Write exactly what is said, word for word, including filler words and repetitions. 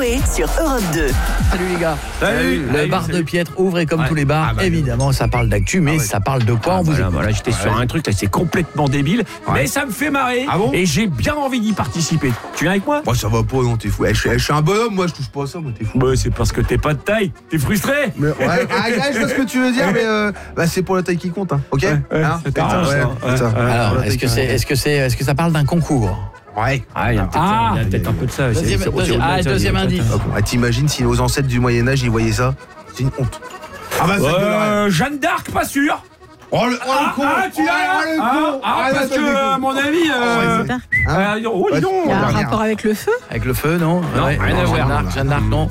Coé sur Europe deux. Salut les gars. Salut. Le Salut, bar salut. de Piètre ouvre et comme Ouais. tous les bars, Ah bah, évidemment, ça parle d'actu, mais Ah ouais. ça parle de quoi Ah, on vous voilà, écoute. voilà, j'étais sur Ouais. un truc là, c'est complètement débile, Ouais. mais ça me fait marrer. Ah bon et j'ai bien envie d'y participer. Tu viens avec moi? Moi ça va pas, non, t'es fou. Eh, je, suis, je suis un bonhomme, moi je touche pas à ça, moi t'es fou. Bah, c'est parce que t'es pas de taille. T'es frustré? Mais, ouais, ah, ah, je vois ce que tu veux dire, mais euh, bah, c'est pour la taille qui compte, hein. Ok ouais, Hein ça t'arrange, ouais, ça. c'est ça. Ouais, ouais. Alors, Pour la est-ce taille que qui c'est, compte. est-ce que c'est, est-ce que ça parle d'un concours? Ouais. Ah, il y a peut-être Ah. il y a peut-être un peu de ça. c'est- Deuxième- c'est- c'est deuxième- au-delà ah, de ça, deuxième il y a peut-être- indice. Ah, t'imagines si nos ancêtres du Moyen-Âge ils voyaient ça? C'est une honte. Ah bah ça gueulerait. Euh, Jeanne d'Arc, pas sûr. Oh le, oh, Ah, le con ah, tu l'as là? Oh, le Ah, con ah, Ah, parce là, ça que, dégoûte. à mon avis. euh, C'est ça. euh, oh, dis donc. Il y a un Regarde. rapport avec le feu? Avec le feu, non? Non, rien à Jeanne voir. d'Arc, Jeanne d'Arc, non.